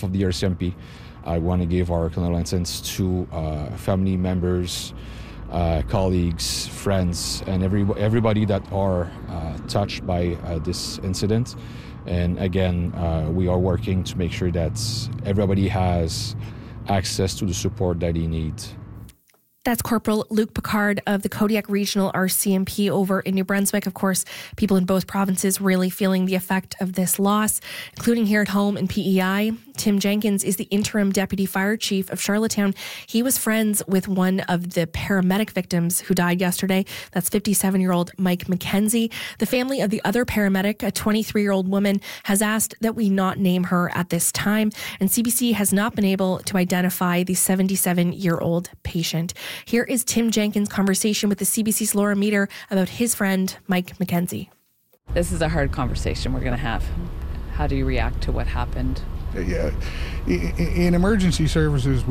of the RCMP, I want to give our condolences to family members, colleagues, friends, and everybody that are touched by this incident. And again, we are working to make sure that everybody has access to the support that they need. That's Corporal Luc Picard of the Kodiak Regional RCMP over in New Brunswick. Of course, people in both provinces really feeling the effect of this loss, including here at home in PEI. Tim Jenkins is the interim deputy fire chief of Charlottetown. He was friends with one of the paramedic victims who died yesterday. That's 57-year-old Mike McKenzie. The family of the other paramedic, a 23-year-old woman, has asked that we not name her at this time. And CBC has not been able to identify the 77-year-old patient. Here is Tim Jenkins' conversation with the CBC's Laura Meter about his friend, Mike McKenzie. This is a hard conversation we're going to have. How do you react to what happened? Yeah, in emergency services,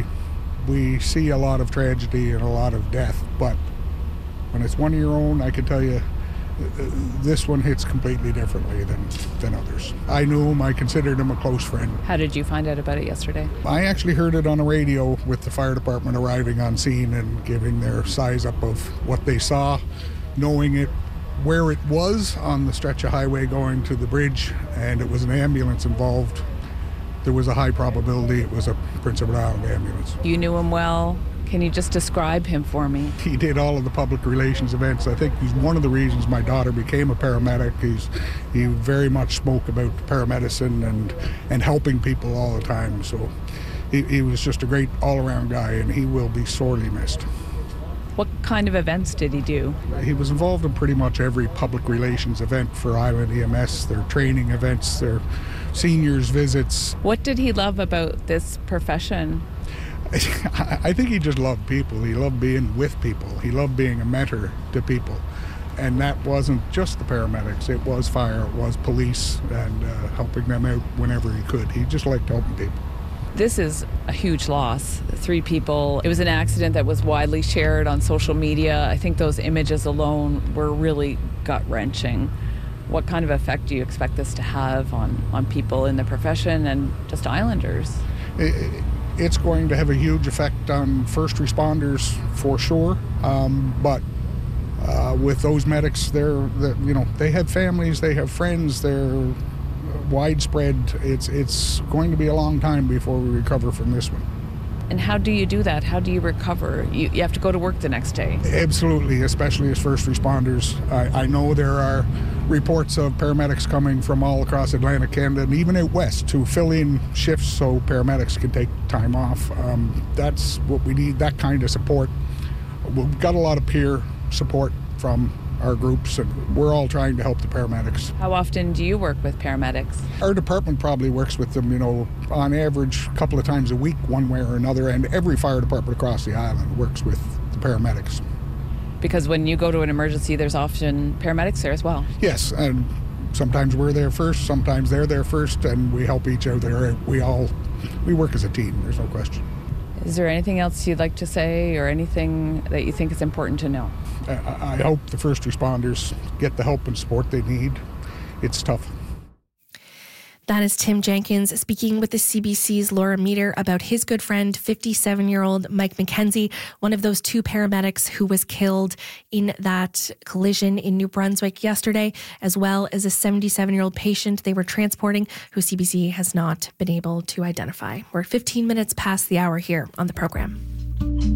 we see a lot of tragedy and a lot of death, but when it's one of your own, I can tell you, this one hits completely differently than others. I knew him, I considered him a close friend. How did you find out about it yesterday? I actually heard it on the radio with the fire department arriving on scene and giving their size up of what they saw, knowing it where it was on the stretch of highway going to the bridge, and it was an ambulance involved. There was a high probability it was a Prince Edward Island ambulance. You knew him well. Can you just describe him for me? He did all of the public relations events. I think he's one of the reasons my daughter became a paramedic. He very much spoke about paramedicine and helping people all the time. So he was just a great all-around guy, and he will be sorely missed. What kind of events did he do? He was involved in pretty much every public relations event for Island EMS, their training events, their seniors visits. What did he love about this profession? I think he just loved people. He loved being with people. He loved being a mentor to people. And that wasn't just the paramedics. It was fire, it was police, and helping them out whenever he could. He just liked helping people. This is a huge loss. 3 people. It was an accident that was widely shared on social media. I think those images alone were really gut-wrenching. What kind of effect do you expect this to have on people in the profession and just Islanders? It's going to have a huge effect on first responders for sure, but with those medics, they have families, they have friends, they're widespread. It's going to be a long time before we recover from this one. And how do you do that? How do you recover? You have to go to work the next day. Absolutely, especially as first responders. I know there are reports of paramedics coming from all across Atlantic Canada and even out west to fill in shifts so paramedics can take time off. That's what we need, that kind of support. We've got a lot of peer support from our groups, and we're all trying to help the paramedics. How often do you work with paramedics? Our department probably works with them, on average a couple of times a week, one way or another, and every fire department across the island works with the paramedics. Because when you go to an emergency, there's often paramedics there as well. Yes, and sometimes we're there first, sometimes they're there first, and we help each other. We work as a team, there's no question. Is there anything else you'd like to say or anything that you think is important to know? I hope the first responders get the help and support they need. It's tough. That is Tim Jenkins speaking with the CBC's Laura Meter about his good friend, 57-year-old Mike McKenzie, one of those 2 paramedics who was killed in that collision in New Brunswick yesterday, as well as a 77-year-old patient they were transporting who CBC has not been able to identify. We're 15 minutes past the hour here on the program.